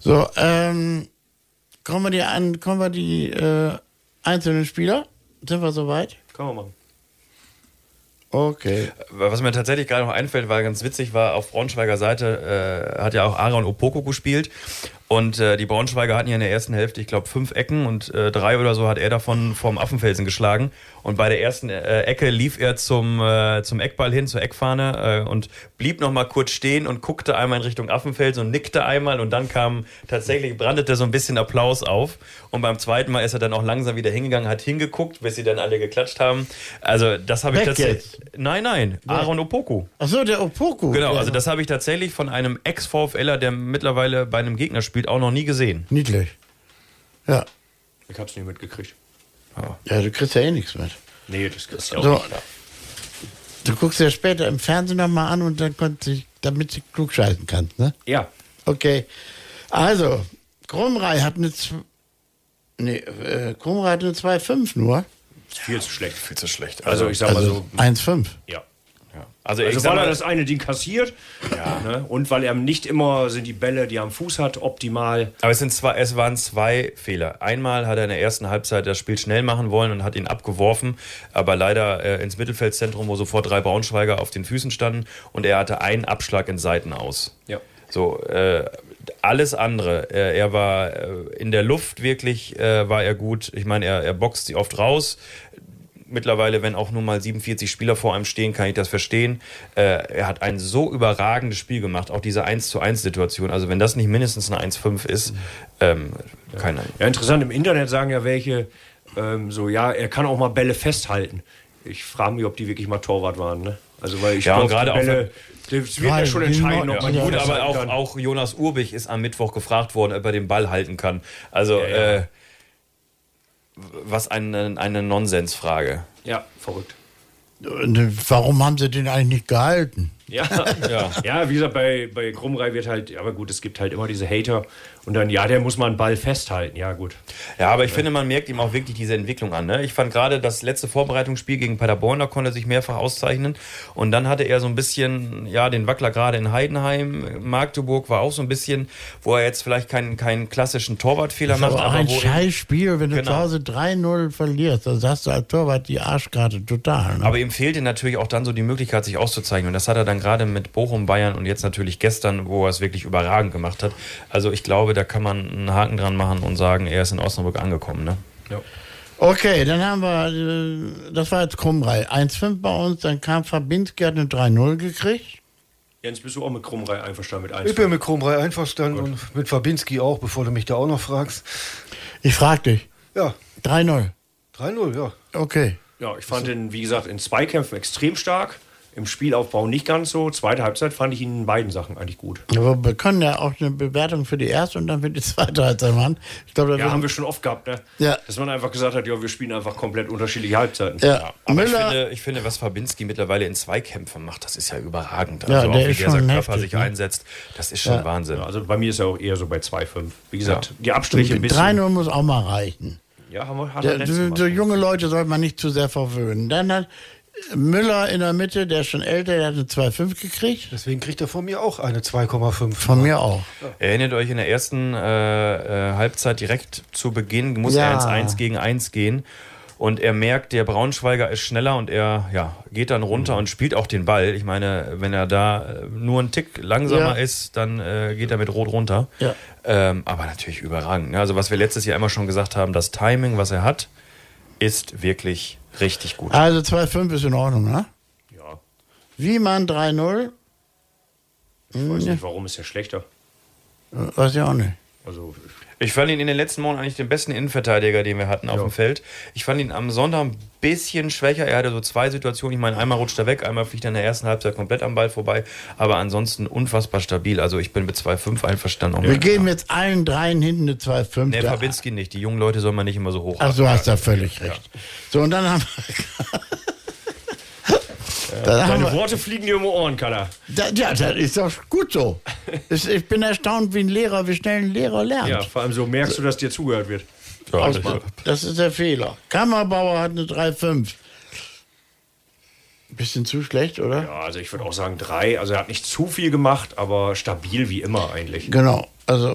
So, kommen wir die einzelnen Spieler? Sind wir soweit? Können wir machen. Okay. Was mir tatsächlich gerade noch einfällt, weil ganz witzig war, auf Braunschweiger Seite hat ja auch Aaron Opoku gespielt. Und die Braunschweiger hatten ja in der ersten Hälfte, ich glaube, 5 Ecken und 3 oder so hat er davon vom Affenfelsen geschlagen. Und bei der ersten Ecke lief er zum Eckball hin, zur Eckfahne und blieb noch mal kurz stehen und guckte einmal in Richtung Affenfelsen und nickte einmal. Und dann brandete so ein bisschen Applaus auf. Und beim zweiten Mal ist er dann auch langsam wieder hingegangen, hat hingeguckt, bis sie dann alle geklatscht haben. Also das habe ich tatsächlich... Nein, Aaron Opoku. Ach so, der Opoku. Genau, also das habe ich tatsächlich von einem Ex-VfLer, der mittlerweile bei einem Gegner spielt, auch noch nie gesehen. Niedlich. Ja. Ich hab's nie mitgekriegt. Ja, du kriegst ja eh nichts mit. Nee, das kriegst du auch So. nicht. Du guckst ja später im Fernsehen nochmal an und dann damit du klug scheißen kannst, ne? Ja. Okay. Also, Krumrei hat eine 2,5 nur. Viel zu schlecht. Viel zu schlecht. Also ich sag mal so. 1,5. Ja. Also ich Also sag weil er mal, das eine Ding kassiert, ne? Und weil er nicht immer sind die Bälle, die er am Fuß hat, optimal. aber es waren 2 Fehler. Einmal hat er in der ersten Halbzeit das Spiel schnell machen wollen und hat ihn abgeworfen, aber leider ins Mittelfeldzentrum, wo sofort 3 Braunschweiger auf den Füßen standen und er hatte einen Abschlag in Seiten aus. Ja. So, alles andere. Er war in der Luft wirklich, war er gut. Ich meine, er boxt sie oft raus. Mittlerweile, wenn auch nur mal 47 Spieler vor einem stehen, kann ich das verstehen. Er hat ein so überragendes Spiel gemacht, auch diese 1:1-Situation. Also wenn das nicht mindestens eine 1,5 ist, keine Ahnung. Ja, interessant. Im Internet sagen ja welche, er kann auch mal Bälle festhalten. Ich frage mich, ob die wirklich mal Torwart waren. Ne? Also weil ich und glaube, gerade Bälle, das wird ja schon entscheiden, ob man die Gut, aber festhalten kann. auch Jonas Urbich ist am Mittwoch gefragt worden, ob er den Ball halten kann. Also, was eine Nonsensfrage. Ja, verrückt. Warum haben sie den eigentlich nicht gehalten? Ja, ja, wie gesagt, bei Krumrei wird halt, aber gut, es gibt halt immer diese Hater und dann, der muss mal einen Ball festhalten, ja gut. Ja, aber ich finde, man merkt ihm auch wirklich diese Entwicklung an. Ne? Ich fand gerade das letzte Vorbereitungsspiel gegen Paderborn, da konnte er sich mehrfach auszeichnen und dann hatte er so ein bisschen, den Wackler gerade in Heidenheim, Magdeburg war auch so ein bisschen, wo er jetzt vielleicht keinen klassischen Torwartfehler macht. Aber ein Scheißspiel, wenn du Genau. zu Hause 3-0 verlierst, dann hast du als Torwart die Arschkarte total. Ne? Aber ihm fehlte natürlich auch dann so die Möglichkeit, sich auszuzeichnen. Und das hat er dann gerade mit Bochum, Bayern und jetzt natürlich gestern, wo er es wirklich überragend gemacht hat. Also ich glaube, da kann man einen Haken dran machen und sagen, er ist in Osnabrück angekommen. Ne? Ja. Okay, dann haben wir, das war jetzt Krumrei, 1,5 bei uns, dann kam Fabinski, hat eine 3-0 gekriegt. Jens, bist du auch mit Krumrei einverstanden mit 1? Ich bin mit Krumrei einverstanden und mit Fabinski auch, bevor du mich da auch noch fragst. Ich frag dich. Ja, 3-0. 3-0, ja. Okay. Ja, ich fand ihn, wie gesagt, in Zweikämpfen extrem stark. Im Spielaufbau nicht ganz so. Zweite Halbzeit fand ich ihn in beiden Sachen eigentlich gut. Aber wir können ja auch eine Bewertung für die erste und dann für die zweite Halbzeit machen. Ich glaube, Ja, haben wir schon oft gehabt, ne? Ja. Dass man einfach gesagt hat, wir spielen einfach komplett unterschiedliche Halbzeiten. Ja. Aber Müller, ich finde, was Fabinski mittlerweile in Zweikämpfen macht, das ist ja überragend. Ja, Also der auch wie ist der schon seinen Körper heftig, sich ne? einsetzt, das ist schon Wahnsinn. Ja, also bei mir ist er auch eher so bei 2,5. Wie gesagt, die Abstriche ein bisschen. 3-0 muss auch mal reichen. Ja, hat er letztes Mal. So junge Leute sollte man nicht zu sehr verwöhnen. Dann hat Müller in der Mitte, der ist schon älter, der hat eine 2,5 gekriegt. Deswegen kriegt er von mir auch eine 2,5. Von mir auch. Erinnert euch, in der ersten Halbzeit direkt zu Beginn muss Ja. er ins 1 gegen 1 gehen und er merkt, der Braunschweiger ist schneller und er geht dann runter und spielt auch den Ball. Ich meine, wenn er da nur einen Tick langsamer ist, dann geht er mit Rot runter. Ja. Aber natürlich überragend. Ne? Also was wir letztes Jahr immer schon gesagt haben, das Timing, was er hat, ist wirklich richtig gut. Also 2,5 ist in Ordnung, ne? Ja, Wiemann 3-0. ich weiß nicht, warum ist er schlechter. Weiß ich auch nicht. Also, Ich fand ihn in den letzten Monaten eigentlich den besten Innenverteidiger, den wir hatten auf dem Feld. Ich fand ihn am Sonntag ein bisschen schwächer. Er hatte so 2 Situationen. Ich meine, einmal rutscht er weg, einmal fliegt er in der ersten Halbzeit komplett am Ball vorbei. Aber ansonsten unfassbar stabil. Also ich bin mit 2,5 einverstanden. Wir geben jetzt allen dreien hinten eine 2,5. Nee, Fabinski nicht. Die jungen Leute soll man nicht immer so hoch Ach, du hast da völlig recht. So, und dann haben wir... deine Worte fliegen dir um die Ohren, Kaller. Ja, das ist doch gut so. Ich bin erstaunt, wie schnell ein Lehrer lernt. Ja, vor allem so merkst du, dass dir zugehört wird. Das ist der Fehler. Kammerbauer hat eine 3,5. Bisschen zu schlecht, oder? Ja, also ich würde auch sagen 3. Also er hat nicht zu viel gemacht, aber stabil wie immer eigentlich. Genau. Also